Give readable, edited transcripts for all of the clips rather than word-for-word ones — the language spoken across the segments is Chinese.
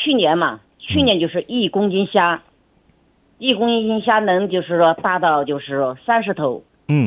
去年嘛，去年就是1公斤虾，1公斤虾能就是说大到就是说30头。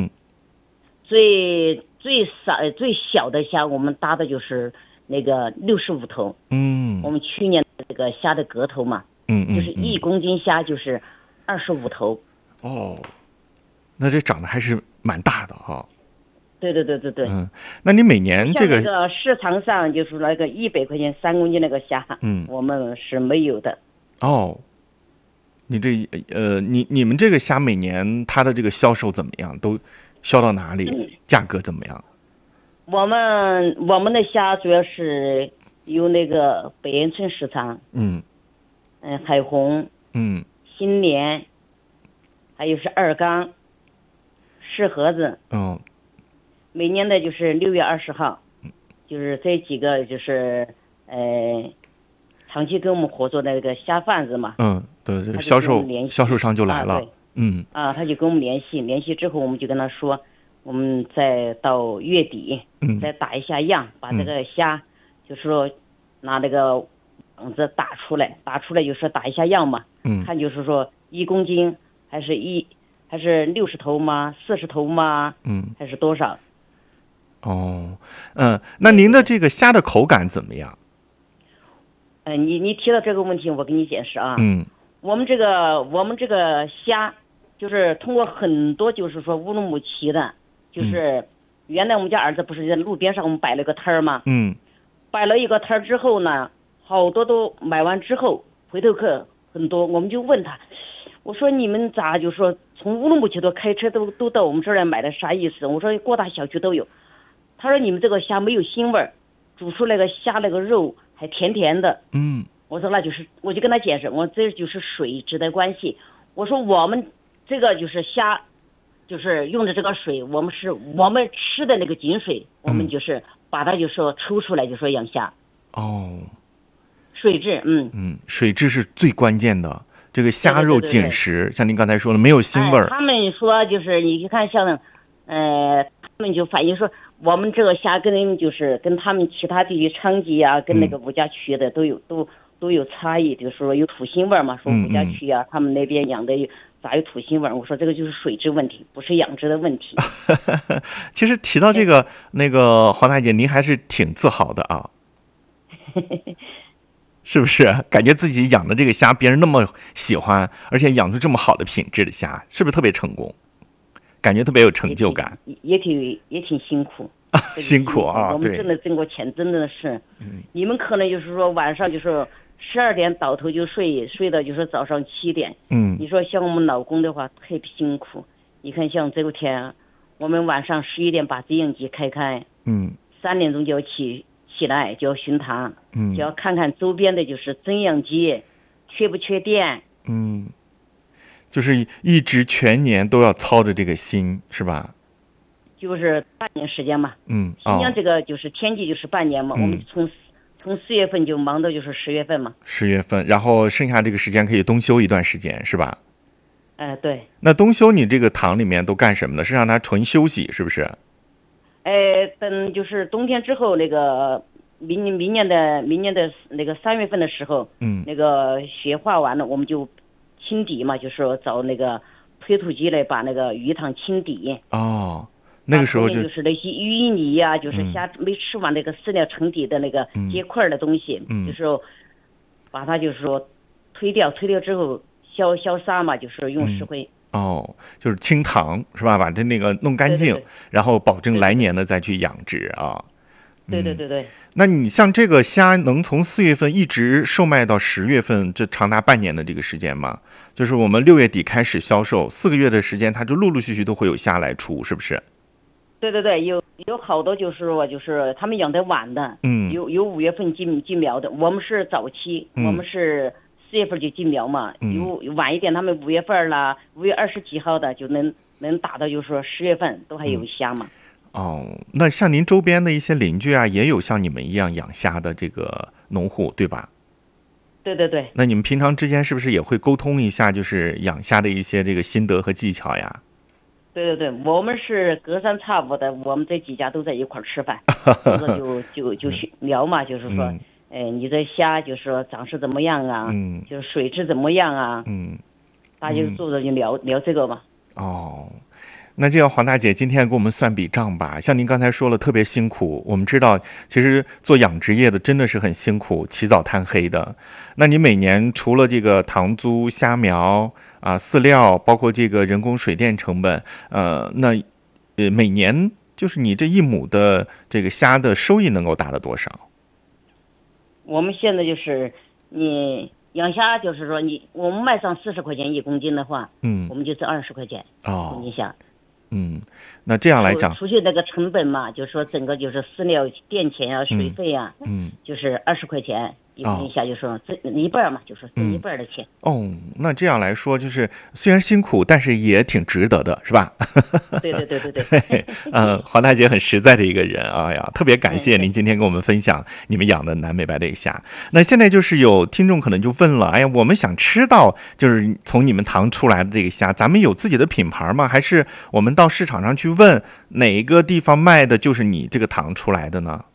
最小的虾我们搭的就是那个65头。我们去年这个虾的个头嘛，就是1公斤虾就是25头。 那这长得还是蛮大的哈。 对。 那你每年这个像那个市场上就是那个100块钱3公斤那个虾，我们是没有的。 你们这个虾每年它的这个销售怎么样？都销到哪里？价格怎么样？ 我们的虾主要是有那个北岩村市场，海虹，新联，还有是二缸，石河子。每年的就是6月20号，就是这几个就是长期跟我们合作的那个虾贩子嘛。 对，销售商就来了。 他就跟我们联系之后，我们就跟他说，我们再到月底，再打一下样，把这个虾，就是说拿那个网子打出来就是打一下样嘛。看就是说1公斤还是60头吗？40头吗？还是多少？ 那您的这个虾的口感怎么样？ 你提到这个问题，我给你解释啊。我们这个虾，就是通过很多就是说乌鲁木齐的，就是原来我们家儿子不是在路边上我们摆了个摊儿吗？摆了一个摊儿之后呢，好多都买完之后，回头客很多，我们就问他，我说你们咋就说从乌鲁木齐都开车都到我们这儿来买的，啥意思？我说各大小区都有。他说你们这个虾没有腥味儿，煮出来个虾那个肉还甜甜的。我说那就是，我就跟他解释，我这就是水质的关系。我说我们这个就是虾，就是用的这个水，我们吃的那个井水，我们就是把它就说抽出来就说养虾。水质， 水质是最关键的。这个虾肉紧实，像您刚才说的没有腥味儿。 他们说就是你看像，他们就反映说。我们这个虾跟他们其他地区昌吉啊，跟那个五家区的都有差异，就是说有土腥味嘛。说五家区啊，他们那边养的咋有土腥味？我说这个就是水质问题，不是养殖的问题。 其实提到这个，那个黄大姐，您还是挺自豪的啊，是不是？感觉自己养的这个虾，别人那么喜欢，而且养出这么好的品质的虾，是不是特别成功？感觉特别有成就感， 也挺辛苦， 辛苦啊！ 我们真的挣过钱，真的是。你们可能就是说晚上就是12点倒头就睡到就是早上7点。你说像我们老公的话特别辛苦。你看像这个天，我们晚上11点把制氧机开，3点钟就要起来就要巡塘，就要看看周边的就是增氧机缺不缺电。 就是一直全年都要操着这个心，是吧？ 就是半年时间嘛。新疆这个就是天气就是半年嘛。我们从4月份就忙到就是10月份嘛。 10月份，然后剩下这个时间可以冬休一段时间，是吧？ 对。 那冬休你这个塘里面都干什么呢？是让它纯休息，是不是？ 等就是冬天之后，那个明年的那个3月份的时候，那个雪化完了，我们就清底嘛，就是说找那个推土机来把那个鱼塘清底。 那个时候就是那些淤泥呀，就是虾没吃完那个饲料沉底的那个结块的东西，就是把它就是说推掉之后消杀嘛，就是用石灰。 就是清塘是吧？把它那个弄干净，然后保证来年的再去养殖啊。 对。 那你像这个虾能从4月份一直售卖到10月份，这长达半年的这个时间吗？就是我们6月底开始销售，4个月的时间，它就陆陆续续都会有虾来出，是不是？ 对，有好多就是他们养得晚的，有5月份进苗的，我们是早期，我们是4月份就进苗嘛，有晚一点，他们5月份啦，5月20几号的就能打到，就是说10月份都还有虾嘛。 那像您周边的一些邻居啊，也有像你们一样养虾的这个农户，对吧？ 对。 那你们平常之间是不是也会沟通一下，就是养虾的一些这个心得和技巧呀？ 对，我们是隔三差五的，我们这几家都在一块儿吃饭，就聊嘛，就是说你的虾就是说长势怎么样啊？就是水质怎么样啊？大家就坐着就聊这个嘛。 哦。那这样，黄大姐今天给我们算笔账吧。像您刚才说了，特别辛苦。我们知道，其实做养殖业的真的是很辛苦，起早贪黑的。那你每年除了这个塘租、虾苗啊、饲料，包括这个人工水电成本，每年就是你这一亩的这个虾的收益能够达到多少？ 我们现在就是你养虾，就是说我们卖上40块钱1公斤的话，我们就挣20块钱公斤虾。 那这样来讲， 除去那个成本嘛，就是说整个就是饲料、电钱啊、水费啊，就是20块钱1公斤虾，就说这一半嘛，就说这一半的钱。 那这样来说，就是虽然辛苦，但是也挺值得的，是吧？ 对。 黄大姐很实在的一个人，哎呀，特别感谢您今天跟我们分享你们养的南美白的虾。那现在就是有听众可能就问了，哎呀，我们想吃到就是从你们塘出来的这个虾，咱们有自己的品牌吗？还是我们到市场上去问哪个地方卖的就是你这个塘出来的呢？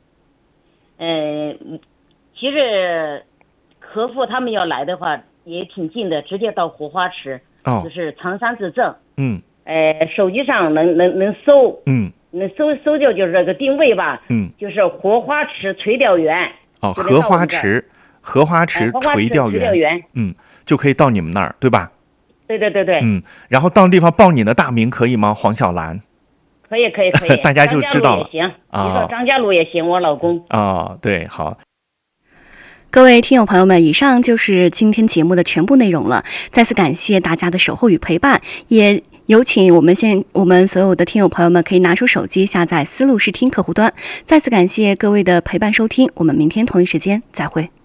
其实客户他们要来的话也挺近的，直接到荷花池，就是长山之镇。手机上能搜，能搜就是这个定位吧，就是荷花池垂钓园。 荷花池垂钓园，就可以到你们那儿，对吧？ 对。 然后到地方报你的大名可以吗？黄小兰。 可以， 大家就知道了。 行，你说张家路也行，我老公。 对，好。 各位听友朋友们，以上就是今天节目的全部内容了。再次感谢大家的守候与陪伴，也有请我们所有的听友朋友们可以拿出手机下载思路视听客户端。再次感谢各位的陪伴收听，我们明天同一时间再会。